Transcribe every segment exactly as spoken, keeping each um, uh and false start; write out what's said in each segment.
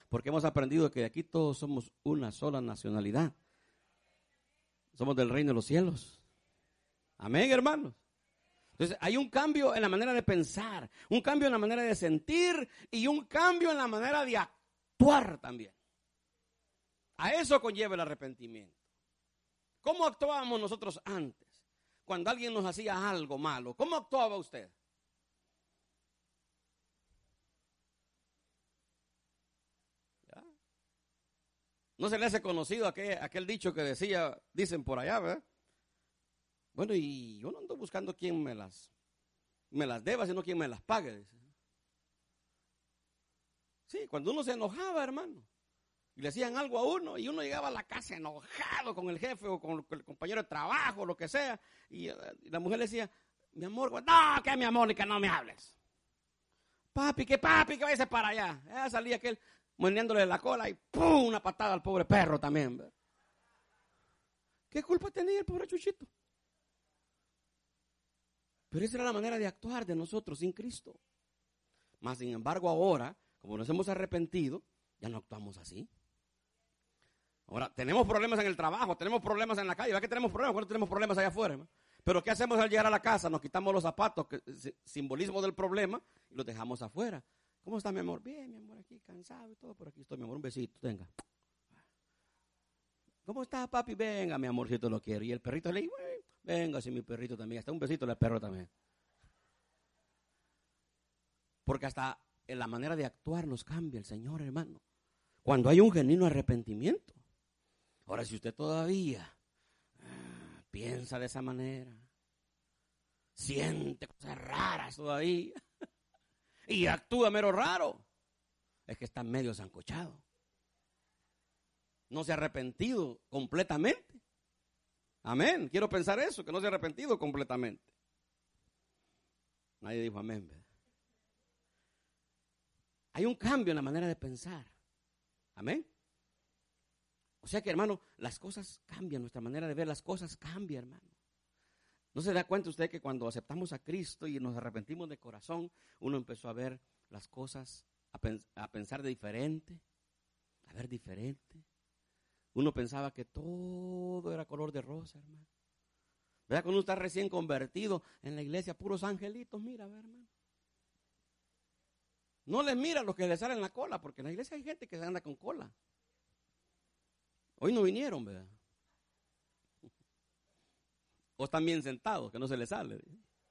porque hemos aprendido que aquí todos somos una sola nacionalidad. Somos del reino de los cielos. Amén, hermanos. Entonces hay un cambio en la manera de pensar, un cambio en la manera de sentir y un cambio en la manera de actuar también. A eso conlleva el arrepentimiento. ¿Cómo actuábamos nosotros antes? Cuando alguien nos hacía algo malo, ¿cómo actuaba usted? ¿Ya? ¿No se le hace conocido aquel, aquel dicho que decía, dicen por allá, ¿verdad? Bueno, y yo no ando buscando quién me las, me las deba, sino quién me las pague. Dice. Sí, cuando uno se enojaba, hermano, y le hacían algo a uno, y uno llegaba a la casa enojado con el jefe o con el compañero de trabajo, lo que sea, y, y la mujer le decía, mi amor, no, que mi amor, ni que no me hables. Papi, que papi, que vayas para allá. Ya salía aquel meneándole la cola y ¡pum! Una patada al pobre perro también. ¿Verdad? ¿Qué culpa tenía el pobre Chuchito? Pero esa era la manera de actuar de nosotros sin Cristo. Mas, sin embargo, ahora, como nos hemos arrepentido, ya no actuamos así. Ahora, tenemos problemas en el trabajo, tenemos problemas en la calle. ¿Verdad que tenemos problemas? ¿Cuándo tenemos problemas allá afuera? ¿No? Pero ¿qué hacemos al llegar a la casa? Nos quitamos los zapatos, que es simbolismo del problema, y los dejamos afuera. ¿Cómo está, mi amor? Bien, mi amor, aquí cansado y todo. Por aquí estoy, mi amor, un besito, venga. ¿Cómo está, papi? Venga, mi amorcito, lo quiero. Y el perrito le dice, venga, sí, mi perrito también. Hasta un besito al perro también. Porque hasta en la manera de actuar nos cambia el Señor, hermano. Cuando hay un genuino arrepentimiento. Ahora, si usted todavía ah, piensa de esa manera, siente cosas raras todavía y actúa mero raro, es que está medio sancochado. No se ha arrepentido completamente. Amén. Quiero pensar eso, que no se ha arrepentido completamente. Nadie dijo amén, ¿verdad? Hay un cambio en la manera de pensar. Amén. O sea que, hermano, las cosas cambian, nuestra manera de ver las cosas cambia, hermano. ¿No se da cuenta usted que cuando aceptamos a Cristo y nos arrepentimos de corazón, uno empezó a ver las cosas, a, pens- a pensar de diferente, a ver diferente? Uno pensaba que todo era color de rosa, hermano. ¿Verdad? Cuando uno está recién convertido en la iglesia, puros angelitos, mira, ver, hermano. No les mira los que les salen la cola, porque en la iglesia hay gente que se anda con cola. Hoy no vinieron, ¿verdad? O están bien sentados, que no se les sale.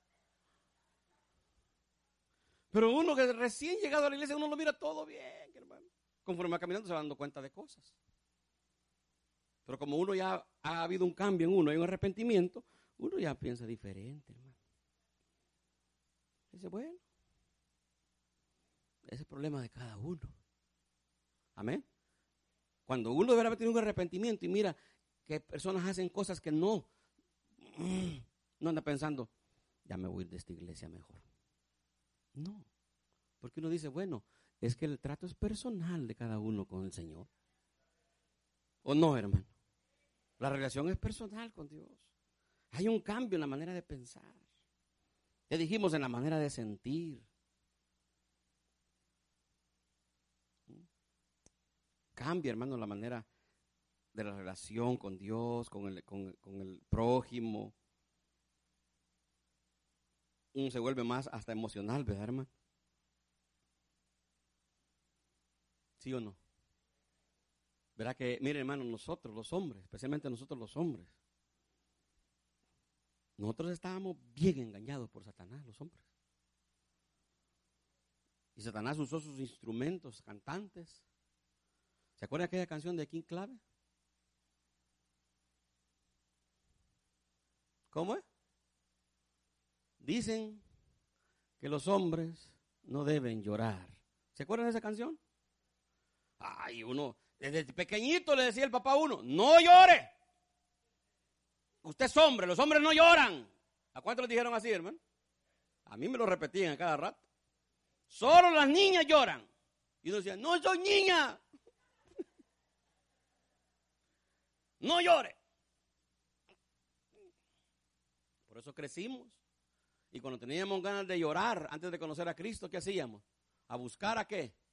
Pero uno que recién llegado a la iglesia, uno lo mira todo bien, hermano. Conforme va caminando se va dando cuenta de cosas. Pero como uno ya ha habido un cambio en uno, hay un arrepentimiento, uno ya piensa diferente, hermano. Dice, bueno, ese es el problema de cada uno. Amén. Cuando uno deberá tener un arrepentimiento y mira que personas hacen cosas que no, no anda pensando, ya me voy de esta iglesia mejor. No, porque uno dice, bueno, es que el trato es personal de cada uno con el Señor. ¿O no, hermano? La relación es personal con Dios. Hay un cambio en la manera de pensar. Ya dijimos en la manera de sentir. Cambia, hermano, la manera de la relación con Dios, con el, con, con el prójimo. Uno se vuelve más hasta emocional, ¿verdad, hermano? ¿Sí o no? ¿Verdad que, mire, hermano, nosotros los hombres, especialmente nosotros los hombres, nosotros estábamos bien engañados por Satanás, los hombres. Y Satanás usó sus instrumentos cantantes. ¿Se acuerda aquella canción de King Clave? ¿Cómo es? Dicen que los hombres no deben llorar. ¿Se acuerdan de esa canción? Ay, uno, desde pequeñito le decía el papá a uno, no llore. Usted es hombre, los hombres no lloran. ¿A cuántos les dijeron así, hermano? A mí me lo repetían a cada rato. Solo las niñas lloran. Y uno decía, no soy niña. No llore. Por eso crecimos. Y cuando teníamos ganas de llorar antes de conocer a Cristo, ¿qué hacíamos? ¿A buscar a qué?